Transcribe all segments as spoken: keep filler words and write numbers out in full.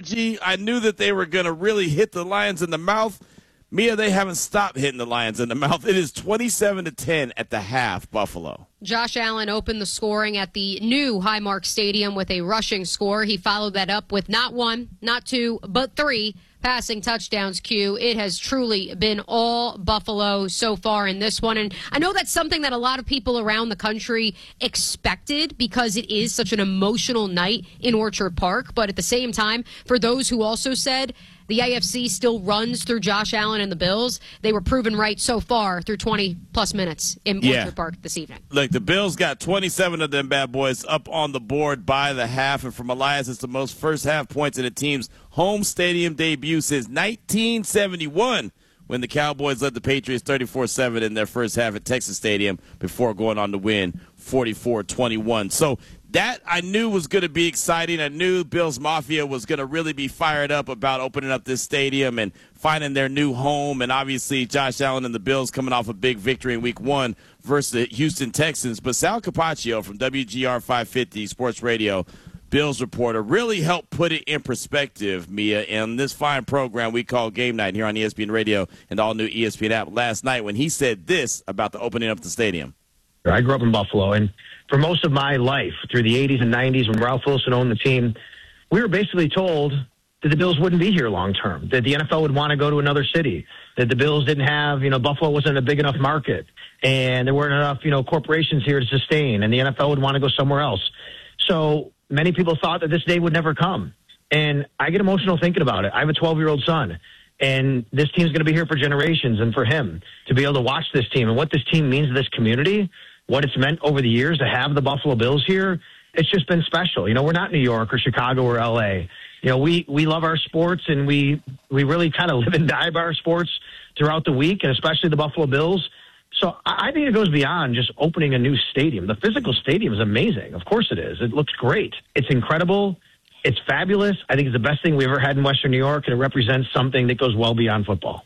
energy. I knew that they were going to really hit the Lions in the mouth. Mia, they haven't stopped hitting the Lions in the mouth. It is twenty-seven to ten at the half, Buffalo. Josh Allen opened the scoring at the new Highmark Stadium with a rushing score. He followed that up with not one, not two, but three passing touchdowns, Q. It has truly been all Buffalo so far in this one. And I know that's something that a lot of people around the country expected because it is such an emotional night in Orchard Park. But at the same time, for those who also said the A F C still runs through Josh Allen and the Bills, they were proven right so far through twenty-plus minutes in yeah. Orchard Park this evening. Look, the Bills got twenty-seven of them bad boys up on the board by the half. And from Elias, it's the most first-half points in the team's home stadium debut since nineteen seventy-one, when the Cowboys led the Patriots thirty-four seven in their first half at Texas Stadium before going on to win forty-four twenty-one. So that I knew was going to be exciting. I knew Bills Mafia was going to really be fired up about opening up this stadium and finding their new home. And obviously Josh Allen and the Bills coming off a big victory in week one versus the Houston Texans. But Sal Capaccio from W G R five fifty Sports Radio, Bills reporter, really helped put it in perspective, Mia, in this fine program we call Game Night here on E S P N Radio and the all-new E S P N app last night when he said this about the opening up the stadium. I grew up in Buffalo, and for most of my life, through the eighties and nineties when Ralph Wilson owned the team, we were basically told that the Bills wouldn't be here long term, that the N F L would want to go to another city, that the Bills didn't have, you know, Buffalo wasn't a big enough market, and there weren't enough, you know, corporations here to sustain, and the N F L would want to go somewhere else. So many people thought that this day would never come. And I get emotional thinking about it. I have a twelve-year-old son, and this team's going to be here for generations. And for him to be able to watch this team and what this team means to this community, what it's meant over the years to have the Buffalo Bills here, it's just been special. You know, we're not New York or Chicago or L A. You know, we, we love our sports, and we, we really kind of live and die by our sports throughout the week, and especially the Buffalo Bills. So I think it goes beyond just opening a new stadium. The physical stadium is amazing. Of course it is. It looks great. It's incredible. It's fabulous. I think it's the best thing we've ever had in Western New York, and it represents something that goes well beyond football.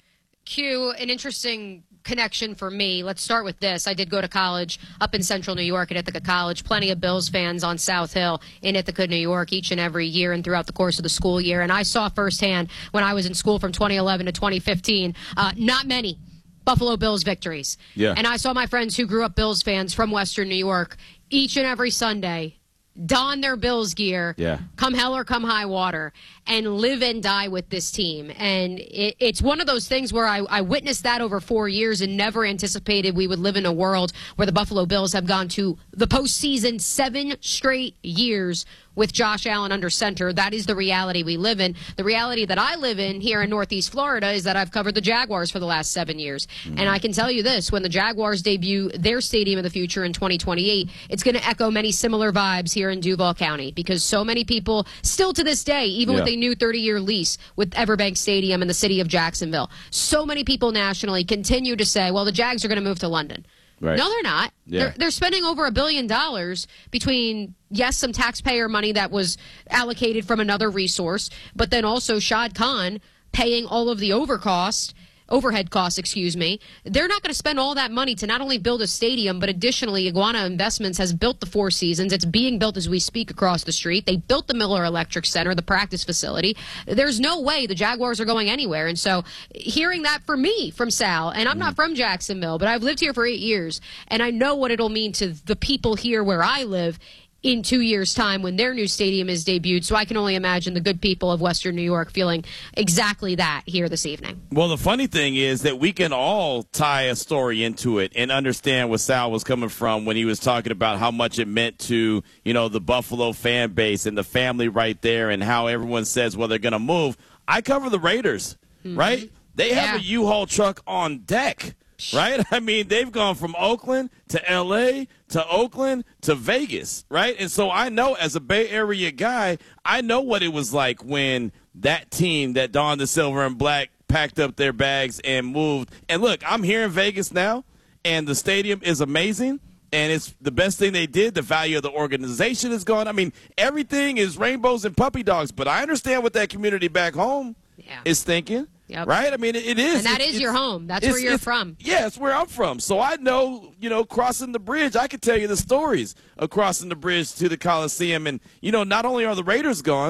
Q, an interesting connection for me. Let's start with this. I did go to college up in central New York at Ithaca College. Plenty of Bills fans on South Hill in Ithaca, New York, each and every year and throughout the course of the school year. And I saw firsthand when I was in school from twenty eleven to twenty fifteen, uh, not many Buffalo Bills victories. Yeah. And I saw my friends who grew up Bills fans from Western New York each and every Sunday don their Bills gear, yeah. come hell or come high water, and live and die with this team. And it, it's one of those things where I, I witnessed that over four years and never anticipated we would live in a world where the Buffalo Bills have gone to the postseason seven straight years with Josh Allen under center. That is the reality we live in. The reality that I live in here in Northeast Florida is that I've covered the Jaguars for the last seven years. Mm. And I can tell you this, when the Jaguars debut their stadium of the future in twenty twenty-eight, it's going to echo many similar vibes here in Duval County, because so many people still to this day, even yeah. with a new thirty-year lease with Everbank Stadium in the city of Jacksonville, so many people nationally continue to say, well, the Jags are going to move to London. Right. No, they're not. Yeah. They're, they're spending over a billion dollars between, yes, some taxpayer money that was allocated from another resource, but then also Shad Khan paying all of the overcost, overhead costs, excuse me. They're not going to spend all that money to not only build a stadium, but additionally, Iguana Investments has built the Four Seasons. It's being built as we speak across the street. They built the Miller Electric Center, the practice facility. There's no way the Jaguars are going anywhere. And so hearing that for me from Sal, and I'm not from Jacksonville, but I've lived here for eight years, and I know what it'll mean to the people here where I live in two years' time when their new stadium is debuted. So I can only imagine the good people of Western New York feeling exactly that here this evening. Well, the funny thing is that we can all tie a story into it and understand where Sal was coming from when he was talking about how much it meant to, you know, the Buffalo fan base and the family right there, and how everyone says, well, they're going to move. I cover the Raiders, mm-hmm. right? They have yeah. a U-Haul truck on deck. Right? I mean, they've gone from Oakland to L A to Oakland to Vegas, right? And so I know, as a Bay Area guy, I know what it was like when that team that donned the silver and black packed up their bags and moved. And look, I'm here in Vegas now, and the stadium is amazing, and it's the best thing they did. The value of the organization is gone. I mean, everything is rainbows and puppy dogs, but I understand what that community back home yeah. is thinking. Yep. Right? I mean, it, it is. And that it, is your home. That's where you're from. Yeah, it's where I'm from. So I know, you know, crossing the bridge, I can tell you the stories of crossing the bridge to the Coliseum. And, you know, not only are the Raiders gone,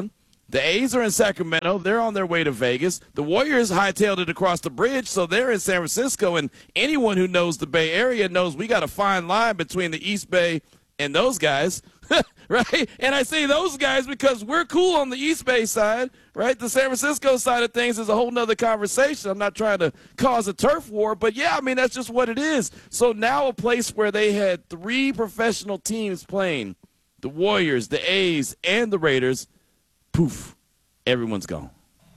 The A's are in Sacramento. They're on their way to Vegas. The Warriors hightailed it across the bridge, so they're in San Francisco. And anyone who knows the Bay Area knows we got a fine line between the East Bay and those guys, right? And I say those guys because we're cool on the East Bay side, right? The San Francisco side of things is a whole nother conversation. I'm not trying to cause a turf war, but, yeah, I mean, that's just what it is. So now a place where they had three professional teams playing, the Warriors, the A's, and the Raiders, poof, everyone's gone.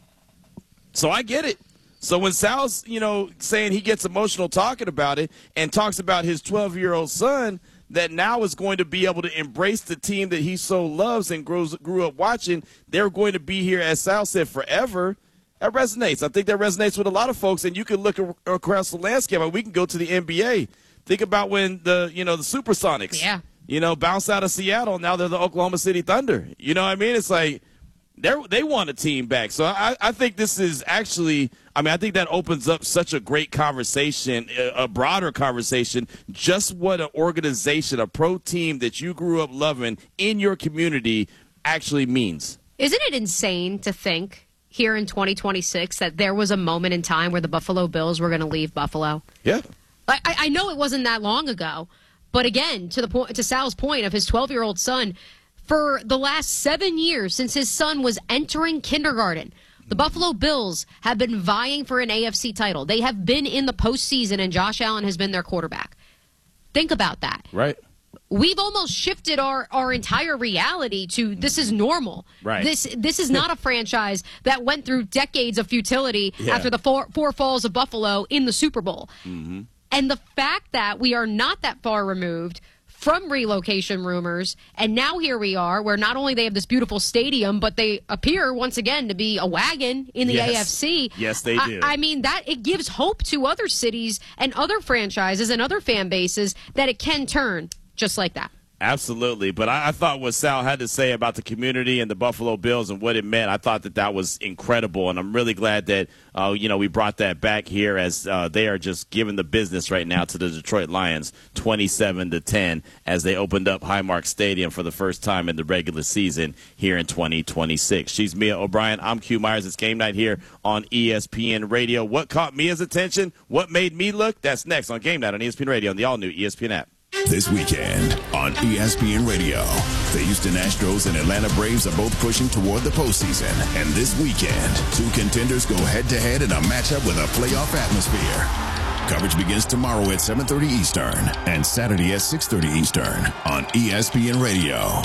So I get it. So when Sal's, you know, saying he gets emotional talking about it and talks about his twelve-year-old son that now is going to be able to embrace the team that he so loves and grows, grew up watching, they're going to be here, as Sal said, forever. That resonates. I think that resonates with a lot of folks, and you can look across the landscape. We can go to the N B A. Think about when the, you know, the Supersonics, yeah. you know, bounced out of Seattle. Now they're the Oklahoma City Thunder. You know what I mean? It's like, They're, they want a team back. So I, I think this is actually, I mean, I think that opens up such a great conversation, a, a broader conversation, just what an organization, a pro team that you grew up loving in your community actually means. Isn't it insane to think here in twenty twenty-six that there was a moment in time where the Buffalo Bills were going to leave Buffalo? Yeah. I, I know it wasn't that long ago, but again, to the point, to Sal's point of his twelve-year-old son, for the last seven years, since his son was entering kindergarten, the Buffalo Bills have been vying for an A F C title. They have been in the postseason, and Josh Allen has been their quarterback. Think about that. Right. We've almost shifted our, our entire reality to this is normal. Right. This this is not a franchise that went through decades of futility yeah. after the four, four falls of Buffalo in the Super Bowl. Mm-hmm. And the fact that we are not that far removed from relocation rumors, and now here we are, where not only they have this beautiful stadium, but they appear once again to be a wagon in the yes. A F C. Yes, they do. I, I mean, that it gives hope to other cities and other franchises and other fan bases that it can turn just like that. Absolutely. But I, I thought what Sal had to say about the community and the Buffalo Bills and what it meant, I thought that that was incredible. And I'm really glad that, uh, you know, we brought that back here as uh, they are just giving the business right now to the Detroit Lions twenty-seven to ten as they opened up Highmark Stadium for the first time in the regular season here in twenty twenty-six. She's Mia O'Brien. I'm Q Myers. It's game night here on E S P N Radio. What caught Mia's attention? What made me look? That's next on Game Night on E S P N Radio and the all-new E S P N app. This weekend on E S P N Radio, the Houston Astros and Atlanta Braves are both pushing toward the postseason. And this weekend, two contenders go head-to-head in a matchup with a playoff atmosphere. Coverage begins tomorrow at seven thirty Eastern and Saturday at six thirty Eastern on E S P N Radio.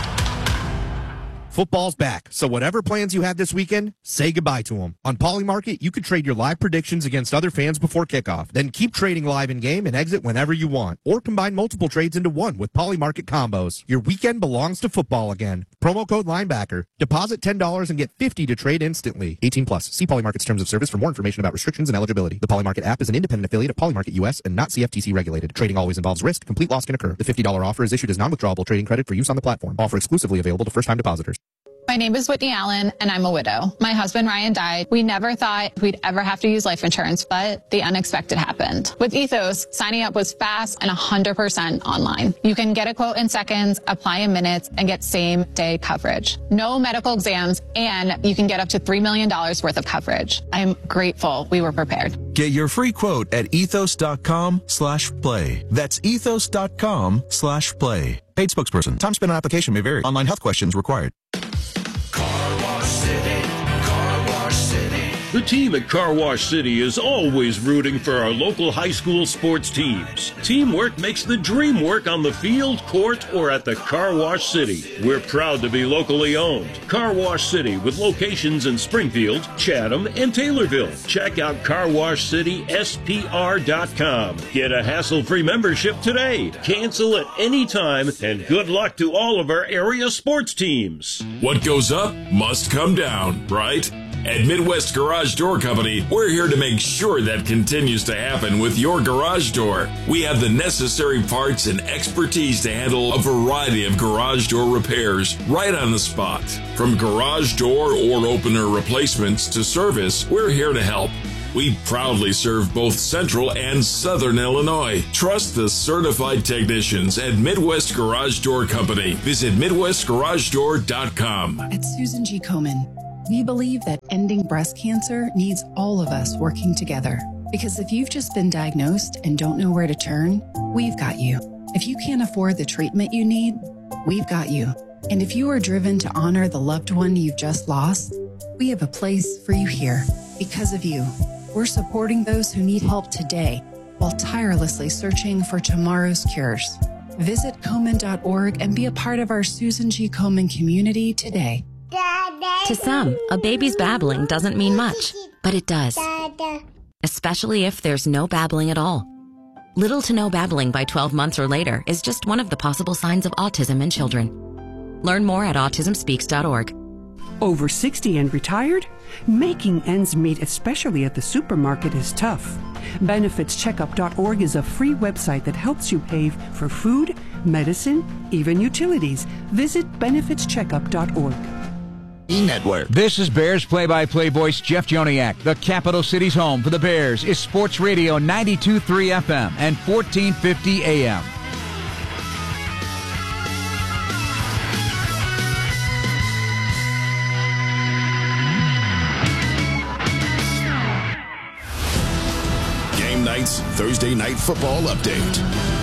Football's back, so whatever plans you had this weekend, say goodbye to them. On Polymarket, you can trade your live predictions against other fans before kickoff. Then keep trading live in-game and exit whenever you want. Or combine multiple trades into one with Polymarket combos. Your weekend belongs to football again. Promo code Linebacker. Deposit ten dollars and get fifty dollars to trade instantly. eighteen plus. See Polymarket's terms of service for more information about restrictions and eligibility. The Polymarket app is an independent affiliate of Polymarket U S and not C F T C regulated. Trading always involves risk. Complete loss can occur. The fifty dollars offer is issued as non-withdrawable trading credit for use on the platform. Offer exclusively available to first-time depositors. My name is Whitney Allen, and I'm a widow. My husband, Ryan, died. We never thought we'd ever have to use life insurance, but the unexpected happened. With Ethos, signing up was fast and one hundred percent online. You can get a quote in seconds, apply in minutes, and get same-day coverage. No medical exams, and you can get up to three million dollars worth of coverage. I'm grateful we were prepared. Get your free quote at ethos.com slash play. That's ethos.com slash play. Paid spokesperson. Time spent on application may vary. Online health questions required. The team at Car Wash City is always rooting for our local high school sports teams. Teamwork makes the dream work on the field, court, or at the Car Wash City. We're proud to be locally owned. Car Wash City with locations in Springfield, Chatham, and Taylorville. Check out car wash city S P R dot com. Get a hassle-free membership today. Cancel at any time, and good luck to all of our area sports teams. What goes up must come down, right? At Midwest Garage Door Company, we're here to make sure that continues to happen with your garage door. We have the necessary parts and expertise to handle a variety of garage door repairs right on the spot. From garage door or opener replacements to service, we're here to help. We proudly serve both Central and Southern Illinois. Trust the certified technicians at Midwest Garage Door Company. Visit Midwest Garage Door dot com. At Susan G. Komen, we believe that ending breast cancer needs all of us working together. Because if you've just been diagnosed and don't know where to turn, we've got you. If you can't afford the treatment you need, we've got you. And if you are driven to honor the loved one you've just lost, we have a place for you here. Because of you, we're supporting those who need help today while tirelessly searching for tomorrow's cures. Visit Komen dot org and be a part of our Susan G. Komen community today. To some, a baby's babbling doesn't mean much, but it does. Especially if there's no babbling at all. Little to no babbling by twelve months or later is just one of the possible signs of autism in children. Learn more at autism speaks dot org. Over sixty and retired? Making ends meet, especially at the supermarket, is tough. benefits checkup dot org is a free website that helps you pay for food, medicine, even utilities. Visit benefits checkup dot org. E-Network. This is Bears play-by-play voice Jeff Joniak. The capital city's home for the Bears is Sports Radio ninety-two point three F M and fourteen fifty A M. Game Night's Thursday Night Football Update.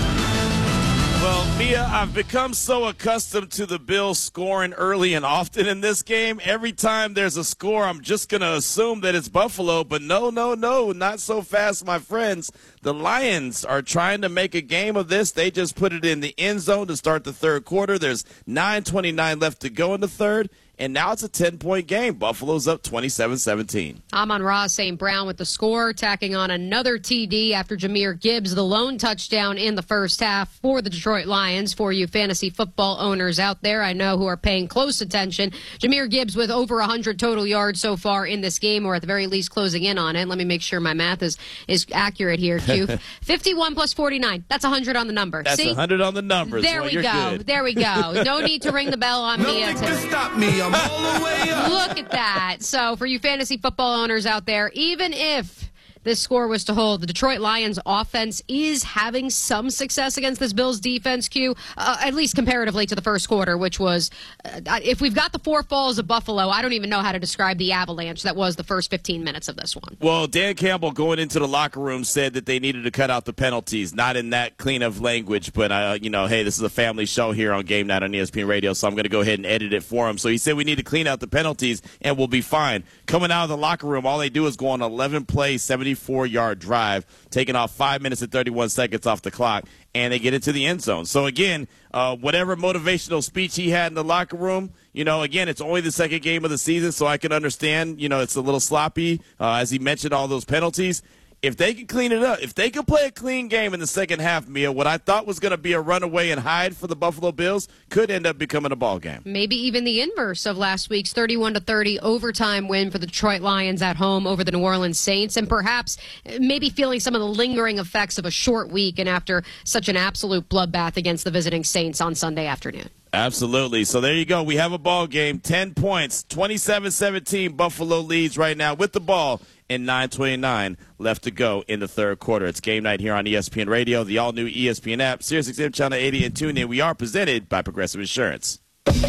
Well, Mia, I've become so accustomed to the Bills scoring early and often in this game. Every time there's a score, I'm just going to assume that it's Buffalo. But no, no, no, not so fast, my friends. The Lions are trying to make a game of this. They just put it in the end zone to start the third quarter. There's nine twenty-nine left to go in the third. And now it's a ten-point game. Buffalo's up twenty-seven seventeen. Amon-Ra Saint Brown with the score, tacking on another T D after Jahmyr Gibbs, the lone touchdown in the first half for the Detroit Lions. For you fantasy football owners out there, I know who are paying close attention. Jahmyr Gibbs with over one hundred total yards so far in this game, or at the very least closing in on it. Let me make sure my math is, is accurate here, Q. fifty-one plus forty-nine. That's one hundred on the number. That's See? one hundred on the numbers. There well, we go. Good. There we go. No need to ring the bell on me. Nothing can stop me. I'm all the way up. Look at that. So for you fantasy football owners out there, even if this score was to hold, the Detroit Lions offense is having some success against this Bills defense, Q, uh, at least comparatively to the first quarter, which was, uh, if we've got the four falls of Buffalo, I don't even know how to describe the avalanche that was the first fifteen minutes of this one. Well, Dan Campbell going into the locker room said that they needed to cut out the penalties, not in that clean of language, but, uh, you know, hey, this is a family show here on Game Night on E S P N Radio, so I'm going to go ahead and edit it for him. So he said we need to clean out the penalties and we'll be fine. Coming out of the locker room, all they do is go on an eleven-play, seventy-four yard drive, taking off five minutes and thirty-one seconds off the clock, and they get into the end zone. So, again, uh, whatever motivational speech he had in the locker room, you know, again, it's only the second game of the season, so I can understand, you know, it's a little sloppy, uh, as he mentioned, all those penalties. If they can clean it up, if they can play a clean game in the second half, Mia, what I thought was going to be a runaway and hide for the Buffalo Bills could end up becoming a ball game. Maybe even the inverse of last week's thirty-one to thirty overtime win for the Detroit Lions at home over the New Orleans Saints, and perhaps maybe feeling some of the lingering effects of a short week and after such an absolute bloodbath against the visiting Saints on Sunday afternoon. Absolutely. So there you go. We have a ball game. ten points. twenty-seven seventeen. Buffalo leads right now with the ball and nine twenty-nine left to go in the third quarter. It's Game Night here on E S P N Radio, the all-new E S P N app, Sirius X M Channel eighty, and tune in. We are presented by Progressive Insurance.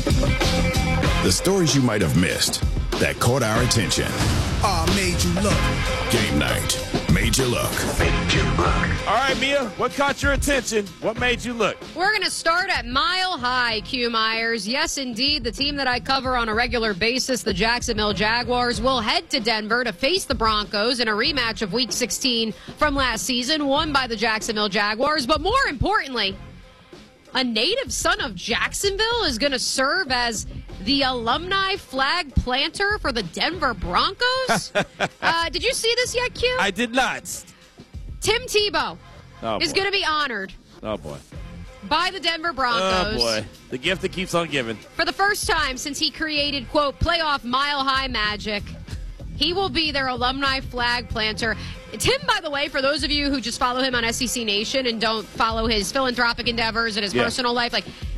The stories you might have missed that caught our attention. Ah, oh, made you look. Game Night made you look. Made you look. All right, Mia, what caught your attention? What made you look? We're going to start at Mile High, Q Myers. Yes, indeed, the team that I cover on a regular basis, the Jacksonville Jaguars, will head to Denver to face the Broncos in a rematch of Week sixteen from last season, won by the Jacksonville Jaguars. But more importantly, a native son of Jacksonville is going to serve as the alumni flag planter for the Denver Broncos. uh, did you see this yet, Q? I did not. Tim Tebow oh, is going to be honored. Oh, boy. By the Denver Broncos. Oh, boy. The gift that keeps on giving. For the first time since he created, quote, playoff Mile High magic, he will be their alumni flag planter. Tim, by the way, for those of you who just follow him on S E C Nation and don't follow his philanthropic endeavors and his yeah. personal life, like,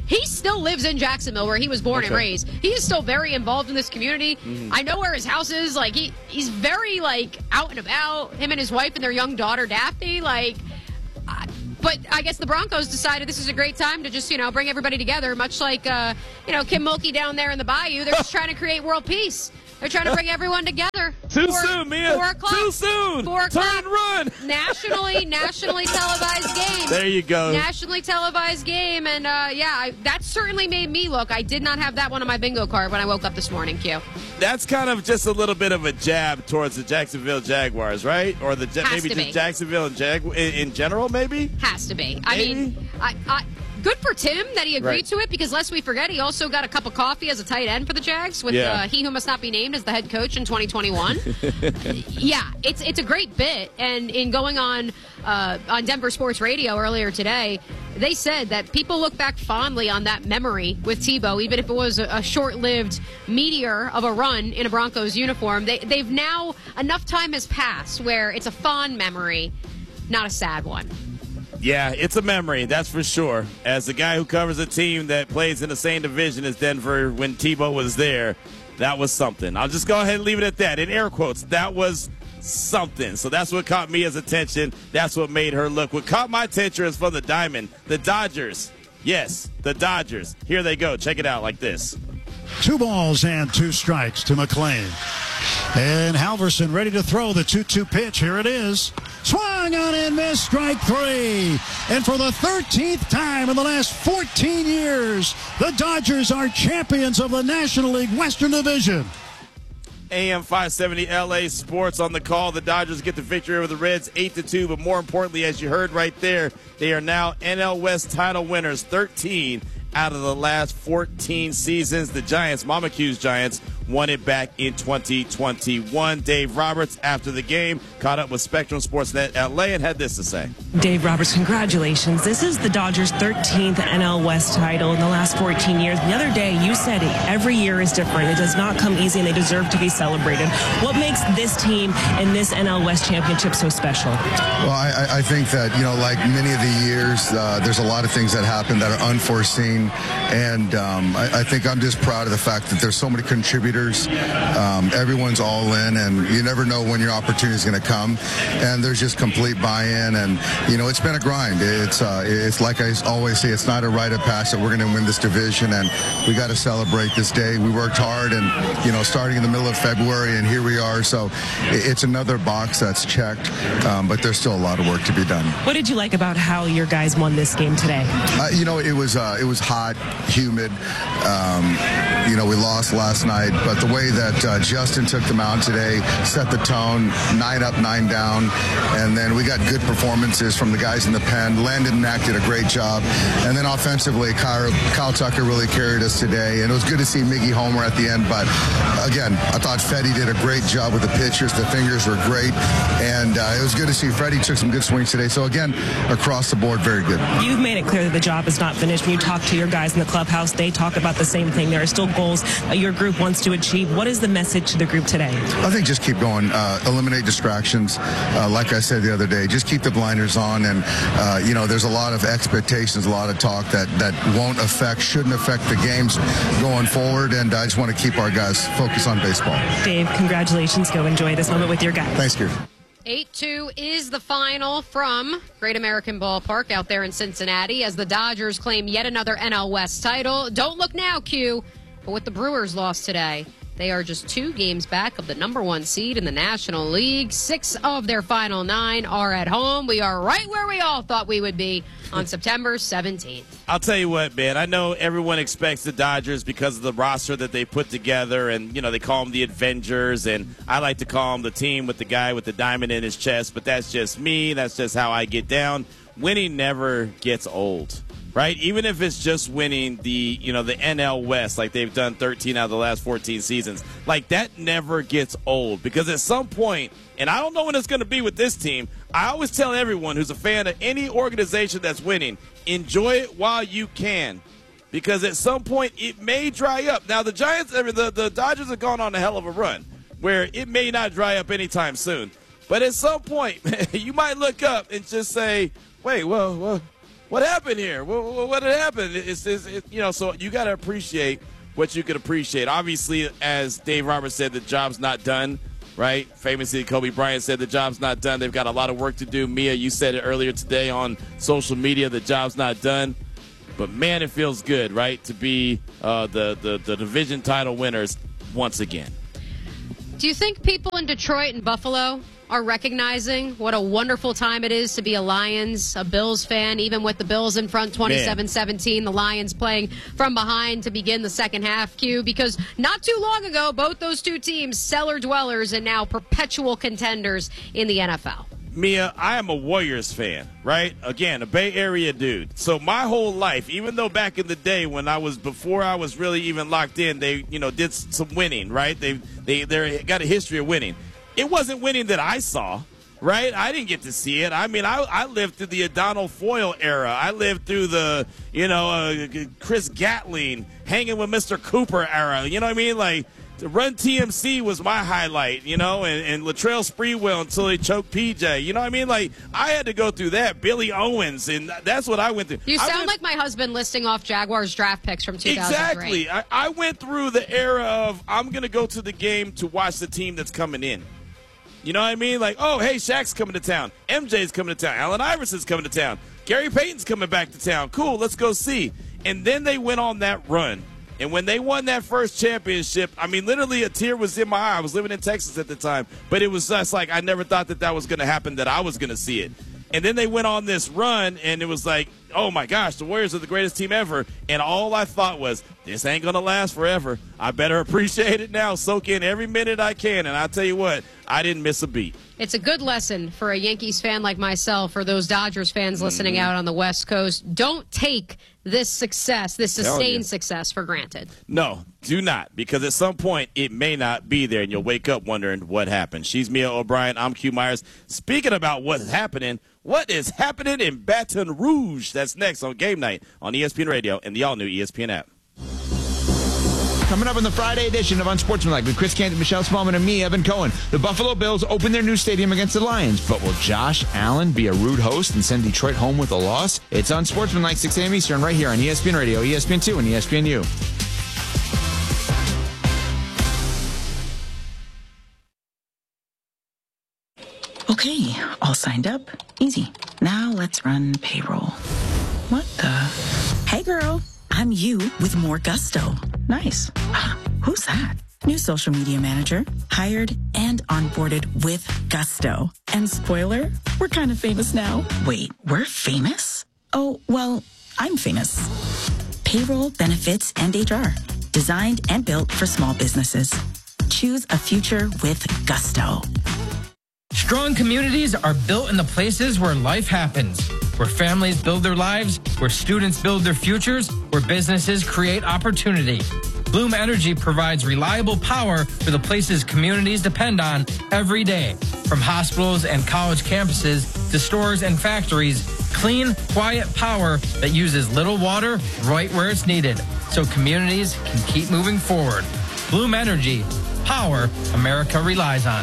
he still lives in Jacksonville, where he was born Okay. and raised. He is still very involved in this community. Mhm. I know where his house is. Like he, he's very like out and about. Him and his wife and their young daughter Daphne. Like, I, but I guess the Broncos decided this is a great time to just you know bring everybody together, much like uh, you know Kim Mulkey down there in the Bayou. They're just trying to create world peace. They're trying to bring everyone together. Too Four- soon, Mia. Four o'clock. Too soon. Four Turn o'clock. and run. Nationally, nationally televised game. There you go. Nationally televised game, and uh, yeah, I, that certainly made me look. I did not have that one on my bingo card when I woke up this morning. Q. That's kind of just a little bit of a jab towards the Jacksonville Jaguars, right? Or the Ja- Has maybe to just be. Jacksonville and Jag in, in general, maybe. Has to be. I Maybe. mean, I, I, good for Tim that he agreed Right. to it, because lest we forget, he also got a cup of coffee as a tight end for the Jags with Yeah. uh, he who must not be named as the head coach in twenty twenty-one. Yeah, it's it's a great bit, and in going on uh, on Denver Sports Radio earlier today, they said that people look back fondly on that memory with Tebow, even if it was a, a short-lived meteor of a run in a Broncos uniform. They they've now enough time has passed where it's a fond memory, not a sad one. Yeah, it's a memory, that's for sure. As the guy who covers a team that plays in the same division as Denver when Tebow was there, that was something. I'll just go ahead and leave it at that. In air quotes, that was something. So that's what caught Mia's attention. That's what made her look. What caught my attention is from the diamond, the Dodgers. Yes, the Dodgers. Here they go. Check it out like this. Two balls and two strikes to McClain. And Halverson ready to throw the two two pitch. Here it is. Swung on and missed, strike three. And for the thirteenth time in the last fourteen years, the Dodgers are champions of the National League Western Division. A M five seventy L A Sports on the call. The Dodgers get the victory over the Reds eight to two, but more importantly, as you heard right there, they are now N L West title winners, thirteen out of the last fourteen seasons. The Giants, Mama Q's Giants, won it back in twenty twenty-one. Dave Roberts, after the game, caught up with Spectrum Sportsnet L A and had this to say. Dave Roberts, congratulations. This is the Dodgers' thirteenth N L West title in the last fourteen years. The other day, you said it, every year is different. It does not come easy, and they deserve to be celebrated. What makes this team and this N L West championship so special? Well, I, I think that, you know, like many of the years, uh, there's a lot of things that happen that are unforeseen. And um, I, I think I'm just proud of the fact that there's so many contributors. Um, everyone's all in, and you never know when your opportunity is going to come. And there's just complete buy-in, and you know it's been a grind. It's uh, it's like I always say, it's not a rite of passage that we're going to win this division, and we got to celebrate this day. We worked hard, and you know, starting in the middle of February, and here we are. So it's another box that's checked, um, but there's still a lot of work to be done. What did you like about how your guys won this game today? Uh, you know, it was uh, it was hot, humid. Um, you know, we lost last night, but the way that uh, Justin took the mound today, set the tone, nine up, nine down, and then we got good performances from the guys in the pen. Landon and Mack did a great job, and then offensively, Kyle, Kyle Tucker really carried us today, and it was good to see Miggy Homer at the end, but again, I thought Fetty did a great job with the pitchers. The fingers were great, and uh, it was good to see Freddie took some good swings today. So again, across the board, very good. You've made it clear that the job is not finished. When you talk to your guys in the clubhouse, they talk about the same thing. There are still goals that your group wants to achieve. What is the message to the group today? I think just keep going. Uh, eliminate distractions. Uh, like I said the other day, just keep the blinders on. And, uh, you know, there's a lot of expectations, a lot of talk that, that won't affect, shouldn't affect the games going forward. And I just want to keep our guys focused on baseball. Dave, congratulations. Go enjoy this moment with your guys. Thanks, Gary. eight two is the final from Great American Ballpark out there in Cincinnati as the Dodgers claim yet another N L West title. Don't look now, Q, but with the Brewers lost today, they are just two games back of the number one seed in the National League. Six of their final nine are at home. We are right where we all thought we would be on September seventeenth. I'll tell you what, man. I know everyone expects the Dodgers because of the roster that they put together, and, you know, they call them the Avengers, and I like to call them the team with the guy with the diamond in his chest, but that's just me. That's just how I get down. Winning never gets old, right? Even if it's just winning the, you know, the N L West, like they've done thirteen out of the last fourteen seasons, like that never gets old, because at some point, and I don't know when it's going to be with this team, I always tell everyone who's a fan of any organization that's winning, enjoy it while you can, because at some point it may dry up. Now the Giants, I mean, the, the Dodgers have gone on a hell of a run where it may not dry up anytime soon, but at some point you might look up and just say, wait, well, well, what happened here? What, what had happened? It's, it's it, you know, so you got to appreciate what you can appreciate. Obviously, as Dave Roberts said, the job's not done, right? Famously, Kobe Bryant said the job's not done. They've got a lot of work to do. Mia, you said it earlier today on social media, the job's not done. But, man, it feels good, right, to be uh, the, the, the division title winners once again. Do you think people in Detroit and Buffalo are recognizing what a wonderful time it is to be a Lions, a Bills fan, even with the Bills in front twenty-seven seventeen, the Lions playing from behind to begin the second half, Q? Because not too long ago, both those two teams, cellar dwellers and now perpetual contenders in the N F L. Mia, I am a Warriors fan, right? Again, a Bay Area dude. So my whole life, even though back in the day when I was, before I was really even locked in, they, you know, did some winning, right? They, they, they got a history of winning. It wasn't winning that I saw, right? I didn't get to see it. I mean, I, I lived through the O'Donnell Foyle era. I lived through the, you know, uh, Chris Gatling hanging with Mister Cooper era. You know what I mean? Like, the Run T M C was my highlight, you know, and, and Latrell Sprewell until they choked P J. You know what I mean? Like, I had to go through that. Billy Owens, and that's what I went through. You sound went, like my husband listing off Jaguars draft picks from two thousand three. Exactly. I, I went through the era of I'm going to go to the game to watch the team that's coming in. You know what I mean? Like, oh, hey, Shaq's coming to town. M J's coming to town. Allen Iverson's coming to town. Gary Payton's coming back to town. Cool, let's go see. And then they went on that run. And when they won that first championship, I mean, literally a tear was in my eye. I was living in Texas at the time. But it was just like I never thought that that was going to happen, that I was going to see it. And then they went on this run, and it was like, oh, my gosh, the Warriors are the greatest team ever. And all I thought was, this ain't going to last forever. I better appreciate it now, soak in every minute I can. And I'll tell you what, I didn't miss a beat. It's a good lesson for a Yankees fan like myself, or those Dodgers fans listening mm-hmm. out on the West Coast. Don't take this success, this sustained yeah. success for granted. No, do not, because at some point it may not be there, and you'll wake up wondering what happened. She's Mia O'Brien. I'm Q Myers. Speaking about what's happening, what is happening in Baton Rouge? That's next on Game Night on E S P N Radio and the all-new E S P N app. Coming up on the Friday edition of Unsportsmanlike with Chris Canty, Michelle Spallman, and me, Evan Cohen. The Buffalo Bills open their new stadium against the Lions, but will Josh Allen be a rude host and send Detroit home with a loss? It's Unsportsmanlike, six a.m. Eastern, right here on E S P N Radio, E S P N two, and E S P N U. Okay, all signed up. Easy. Now let's run payroll. What the? Hey, girl. I'm you with more gusto. Nice. Who's that? New social media manager. Hired and onboarded with gusto. And spoiler, we're kind of famous now. Wait, we're famous? Oh, well, I'm famous. Payroll, benefits, and H R. Designed and built for small businesses. Choose a future with gusto. Strong communities are built in the places where life happens, where families build their lives, where students build their futures, where businesses create opportunity. Bloom Energy provides reliable power for the places communities depend on every day. From hospitals and college campuses to stores and factories, clean, quiet power that uses little water right where it's needed, so communities can keep moving forward. Bloom Energy, power America relies on.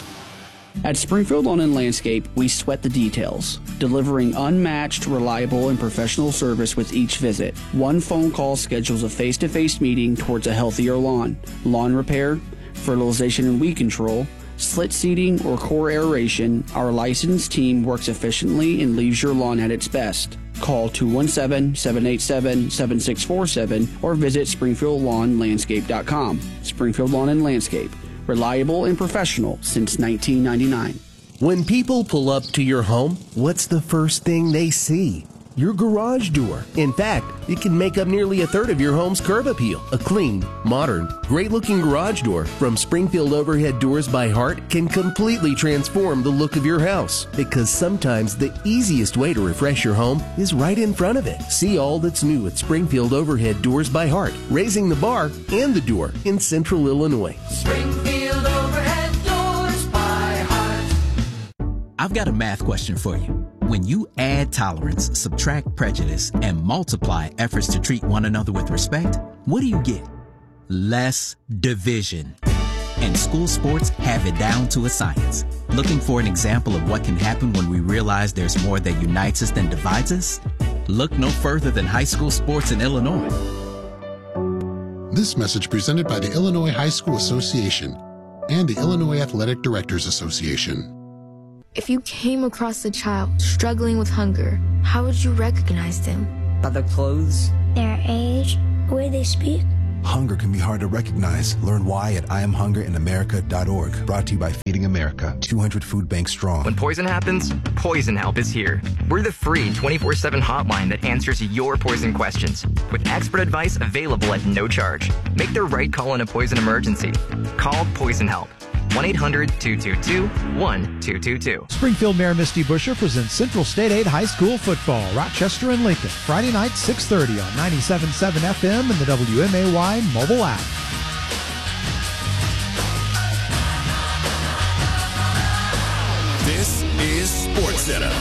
At Springfield Lawn and Landscape, we sweat the details, delivering unmatched, reliable, and professional service with each visit. One phone call schedules a face-to-face meeting towards a healthier lawn. Lawn repair, fertilization and weed control, slit seeding, or core aeration, our licensed team works efficiently and leaves your lawn at its best. Call two one seven, seven eight seven, seven six four seven or visit springfield lawn landscape dot com. Springfield Lawn and Landscape. Reliable and professional since nineteen ninety-nine. When people pull up to your home, what's the first thing they see? Your garage door. In fact, it can make up nearly a third of your home's curb appeal. A clean, modern, great-looking garage door from Springfield Overhead Doors by Heart can completely transform the look of your house, because sometimes the easiest way to refresh your home is right in front of it. See all that's new at Springfield Overhead Doors by Heart, raising the bar and the door in Central Illinois. Springfield Overhead Doors by Heart. I've got a math question for you. When you add tolerance, subtract prejudice, and multiply efforts to treat one another with respect, what do you get? Less division. And school sports have it down to a science. Looking for an example of what can happen when we realize there's more that unites us than divides us? Look no further than high school sports in Illinois. This message presented by the Illinois High School Association and the Illinois Athletic Directors Association. If you came across a child struggling with hunger, how would you recognize them? By their clothes, their age, the way they speak. Hunger can be hard to recognize. Learn why at I am hunger in america dot org. Brought to you by Feeding America, two hundred food banks strong. When poison happens, Poison Help is here. We're the free twenty-four seven hotline that answers your poison questions, with expert advice available at no charge. Make the right call in a poison emergency. Call Poison Help. one eight hundred two two two one two two two. Springfield Mayor Misty Buscher presents Central State Aid High School football, Rochester and Lincoln, Friday night, six thirty on ninety-seven point seven F M and the W M A Y mobile app. This is SportsCenter.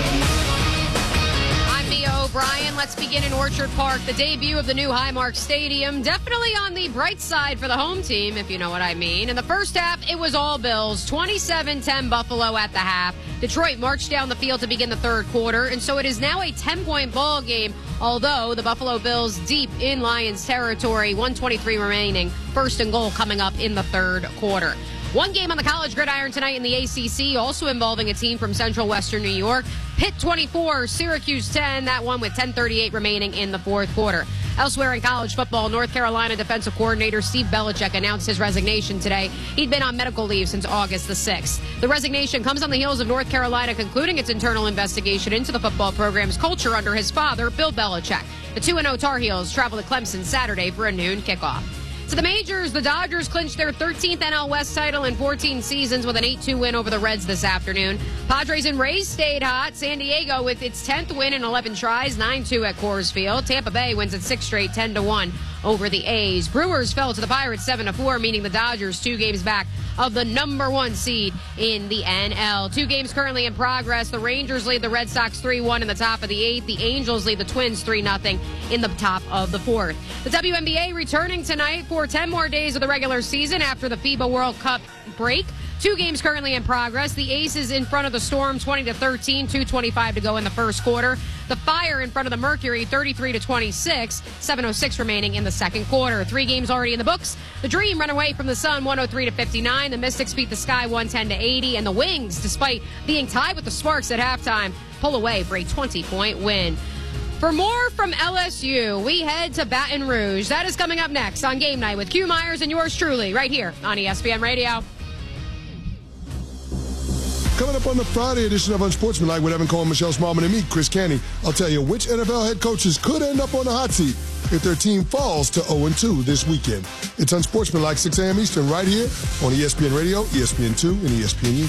O'Brien. Let's begin in Orchard Park. The debut of the new Highmark Stadium. Definitely on the bright side for the home team, if you know what I mean. In the first half, it was all Bills. twenty-seven ten Buffalo at the half. Detroit marched down the field to begin the third quarter, and so it is now a ten-point ball game, although the Buffalo Bills deep in Lions territory. one twenty-three remaining. First and goal coming up in the third quarter. One game on the college gridiron tonight in the A C C, also involving a team from Central Western New York. Pitt twenty-four, Syracuse ten, that one with ten thirty-eight remaining in the fourth quarter. Elsewhere in college football, North Carolina defensive coordinator Steve Belichick announced his resignation today. He'd been on medical leave since August the sixth. The resignation comes on the heels of North Carolina concluding its internal investigation into the football program's culture under his father, Bill Belichick. The two and oh Tar Heels travel to Clemson Saturday for a noon kickoff. To the majors, the Dodgers clinched their thirteenth N L West title in fourteen seasons with an eight two win over the Reds this afternoon. Padres and Rays stayed hot. San Diego with its tenth win in eleven tries, nine two at Coors Field. Tampa Bay wins its sixth straight, ten to one over the A's. Brewers fell to the Pirates seven to four, meaning the Dodgers two games back of the number one seed in the N L. Two games currently in progress. The Rangers lead the Red Sox three one in the top of the eighth. The Angels lead the Twins three nothing in the top of the fourth. The W N B A returning tonight for ten more days of the regular season after the FIBA World Cup break. Two games currently in progress. The Aces in front of the Storm twenty to thirteen, two twenty-five to go in the first quarter. The Fire in front of the Mercury thirty-three to twenty-six, seven oh six remaining in the second quarter. Three games already in the books. The Dream run away from the Sun one oh three to fifty-nine. The Mystics beat the Sky one ten to eighty. And the Wings, despite being tied with the Sparks at halftime, pull away for a twenty-point win. For more from L S U, we head to Baton Rouge. That is coming up next on Game Night with Q Myers and yours truly right here on E S P N Radio. Coming up on the Friday edition of Unsportsmanlike with Evan Cohen, Michelle Smallman, and me, Chris Canty, I'll tell you which N F L head coaches could end up on the hot seat if their team falls to oh and two this weekend. It's Unsportsmanlike, six a.m. Eastern, right here on E S P N Radio, E S P N two, and E S P N U.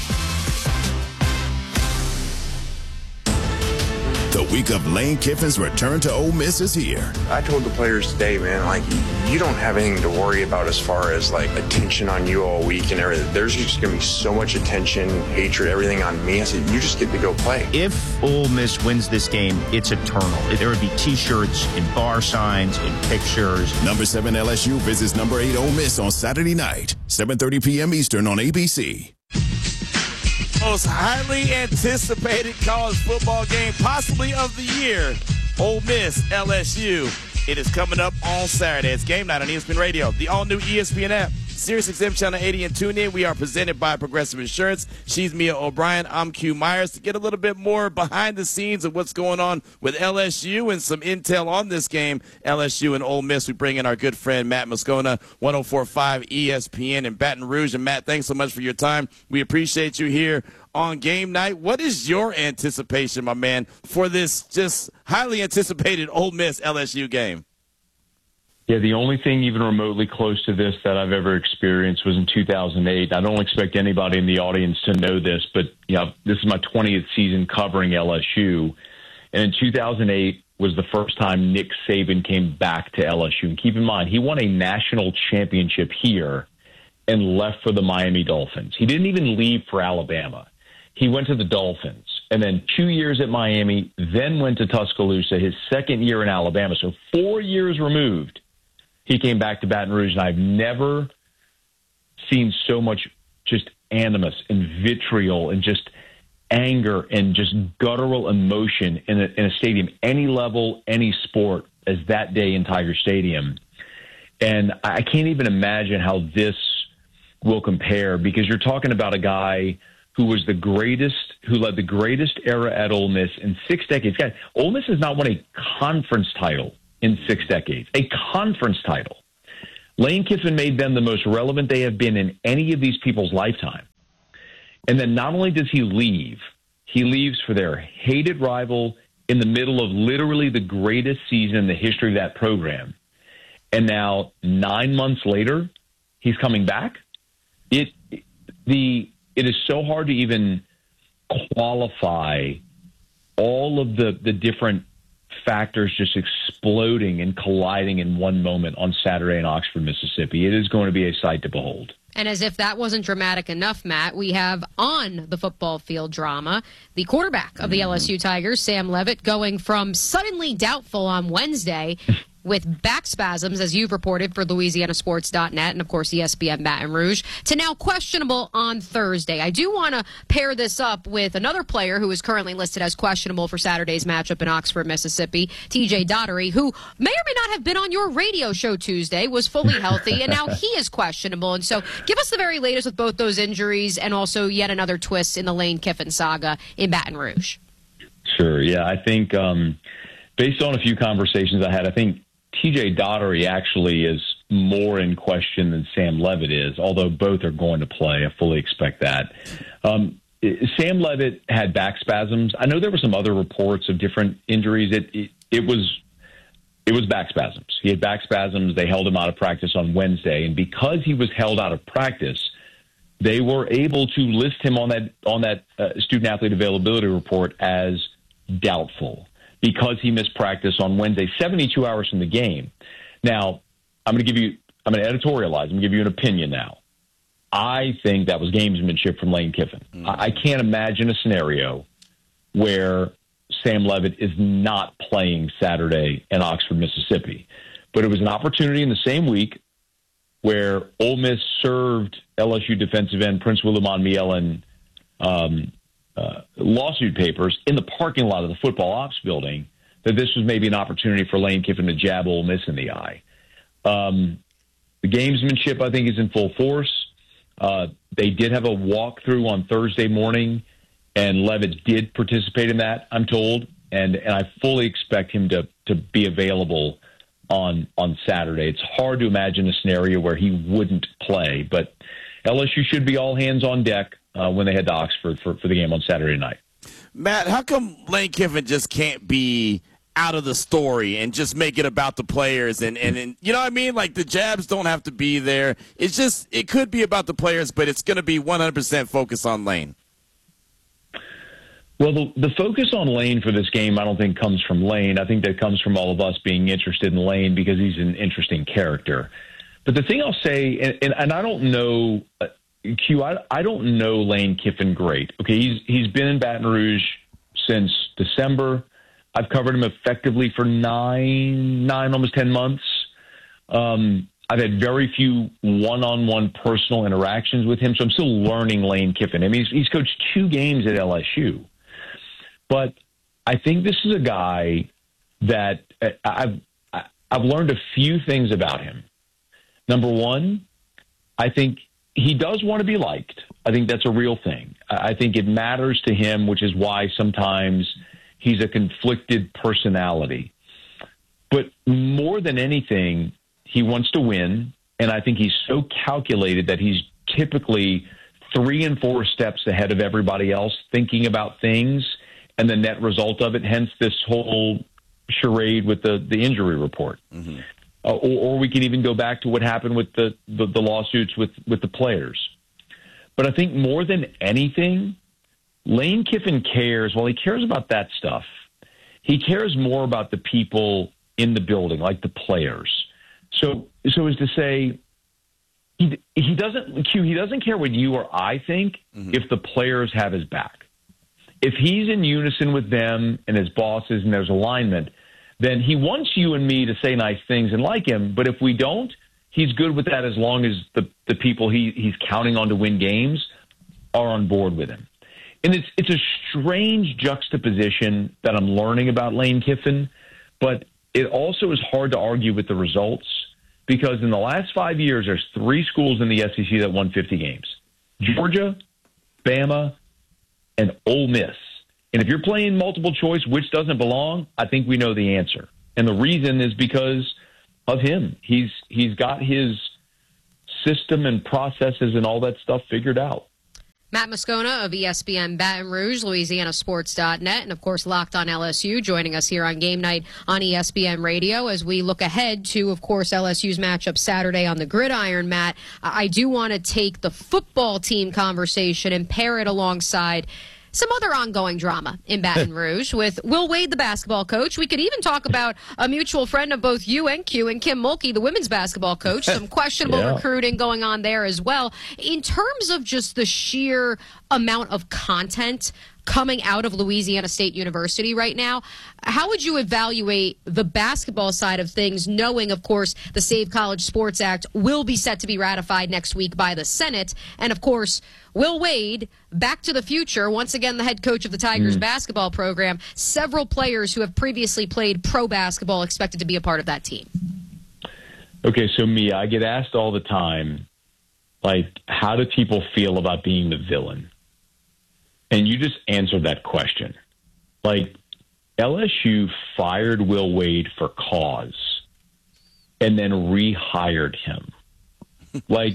The week of Lane Kiffin's return to Ole Miss is here. I told the players today, man, like, you don't have anything to worry about as far as, like, attention on you all week and everything. There's just going to be so much attention, hatred, everything on me. I said, you just get to go play. If Ole Miss wins this game, it's eternal. There would be T-shirts and bar signs and pictures. Number seven L S U visits number eight Ole Miss on Saturday night, seven thirty p.m. Eastern on A B C. Most highly anticipated college football game possibly of the year, Ole Miss L S U. It is coming up on Saturday. It's Game Night on E S P N Radio, the all-new E S P N app, Sirius X M Channel eighty, and tune in. We are presented by Progressive Insurance. She's Mia O'Brien. I'm Q Myers. To get a little bit more behind the scenes of what's going on with L S U and some intel on this game, L S U and Ole Miss, we bring in our good friend Matt Moscona, one oh four point five E S P N in Baton Rouge. And Matt, thanks so much for your time. We appreciate you here on Game Night. What is your anticipation, my man, for this just highly anticipated Ole Miss L S U game? Yeah, the only thing even remotely close to this that I've ever experienced was in two thousand eight. I don't expect anybody in the audience to know this, but you know, this is my twentieth season covering L S U. And in two thousand eight was the first time Nick Saban came back to L S U. And keep in mind, he won a national championship here and left for the Miami Dolphins. He didn't even leave for Alabama. He went to the Dolphins, and then two years at Miami, then went to Tuscaloosa, his second year in Alabama. So four years removed, he came back to Baton Rouge, and I've never seen so much just animus and vitriol and just anger and just guttural emotion in a, in a stadium, any level, any sport, as that day in Tiger Stadium. And I can't even imagine how this will compare, because you're talking about a guy who was the greatest, who led the greatest era at Ole Miss in six decades. Guys, Ole Miss has not won a conference title in six decades, a conference title. Lane Kiffin made them the most relevant they have been in any of these people's lifetime. And then not only does he leave, he leaves for their hated rival in the middle of literally the greatest season in the history of that program. And now, nine months later, he's coming back. It the it is so hard to even qualify all of the, the different factors just exploding and colliding in one moment on Saturday in Oxford, Mississippi. It is going to be a sight to behold. And as if that wasn't dramatic enough, Matt, we have on the football field drama the quarterback of the L S U Tigers, Sam Leavitt, going from suddenly doubtful on Wednesday with back spasms, as you've reported for Louisiana Sports dot net and, of course, E S P N Baton Rouge, to now questionable on Thursday. I do want to pair this up with another player who is currently listed as questionable for Saturday's matchup in Oxford, Mississippi, T J Daugherty, who may or may not have been on your radio show Tuesday, was fully healthy, and now he is questionable. And so give us the very latest with both those injuries and also yet another twist in the Lane Kiffin saga in Baton Rouge. Sure, yeah. I think um, based on a few conversations I had, I think T J Daugherty actually is more in question than Sam Leavitt is, although both are going to play. I fully expect that. Um, Sam Leavitt had back spasms. I know there were some other reports of different injuries. It, it, it was it was back spasms. He had back spasms. They held him out of practice on Wednesday, and because he was held out of practice, they were able to list him on that on that uh, student athlete availability report as doubtful, because he missed practice on Wednesday, seventy-two hours from the game. Now, I'm going to give you, I'm going to editorialize. I'm going to give you an opinion now. I think that was gamesmanship from Lane Kiffin. Mm-hmm. I, I can't imagine a scenario where Sam Leavitt is not playing Saturday in Oxford, Mississippi. But it was an opportunity in the same week where Ole Miss served L S U defensive end Prince Willimon Mielen um Uh, lawsuit papers in the parking lot of the football ops building, that this was maybe an opportunity for Lane Kiffin to jab Ole Miss in the eye. Um, the gamesmanship, I think, is in full force. Uh, they did have a walkthrough on Thursday morning, and Leavitt did participate in that, I'm told, and, and I fully expect him to, to be available on, on Saturday. It's hard to imagine a scenario where he wouldn't play, but L S U should be all hands on deck Uh, when they head to Oxford for, for the game on Saturday night. Matt, how come Lane Kiffin just can't be out of the story and just make it about the players? And, and, and you know what I mean? Like, the jabs don't have to be there. It's just, it could be about the players, but it's going to be one hundred percent focused on Lane. Well, the, the focus on Lane for this game, I don't think comes from Lane. I think that comes from all of us being interested in Lane because he's an interesting character. But the thing I'll say, and, and, and I don't know – Q, I, I don't know Lane Kiffin great. Okay, he's he's been in Baton Rouge since December. I've covered him effectively for nine, nine, almost ten months. Um, I've had very few one-on-one personal interactions with him, so I'm still learning Lane Kiffin. I mean, he's, he's coached two games at L S U. But I think this is a guy that uh, I've I've learned a few things about him. Number one, I think he does want to be liked. I think that's a real thing. I think it matters to him, which is why sometimes he's a conflicted personality. But more than anything, he wants to win, and I think he's so calculated that he's typically three and four steps ahead of everybody else, thinking about things and the net result of it, hence this whole charade with the, the injury report. Mm-hmm. Uh, or, or we can even go back to what happened with the, the, the lawsuits with, with the players. But I think more than anything, Lane Kiffin cares. Well, he cares about that stuff. He cares more about the people in the building, like the players. So, so as to say, he he doesn't Q. He doesn't care what you or I think mm-hmm. if the players have his back. If he's in unison with them and his bosses and there's alignment, then he wants you and me to say nice things and like him. But if we don't, he's good with that as long as the, the people he, he's counting on to win games are on board with him. and it's it's a strange juxtaposition that I'm learning about Lane Kiffin, but it also is hard to argue with the results because in the last five years, there's three schools in the S E C that won fifty games: Georgia, Bama, and Ole Miss. And if you're playing multiple choice, which doesn't belong, I think we know the answer. And the reason is because of him. He's he's got his system and processes and all that stuff figured out. Matt Moscona of E S P N Baton Rouge, Louisiana Sports dot net, and of course Locked on L S U, joining us here on Game Night on E S P N Radio as we look ahead to, of course, L S U's matchup Saturday on the gridiron. Matt, I do want to take the football team conversation and pair it alongside some other ongoing drama in Baton Rouge with Will Wade, the basketball coach. We could even talk about a mutual friend of both you and Q and Kim Mulkey, the women's basketball coach. Some questionable yeah. recruiting going on there as well. In terms of just the sheer amount of content coming out of Louisiana State University right now, how would you evaluate the basketball side of things, knowing, of course, the Save College Sports Act will be set to be ratified next week by the Senate, and, of course, Will Wade, Back to the Future, once again the head coach of the Tigers mm. basketball program, several players who have previously played pro basketball expected to be a part of that team? Okay, so Mia, I get asked all the time, like, how do people feel about being the villain? And you just answered that question. Like, L S U fired Will Wade for cause and then rehired him. Like,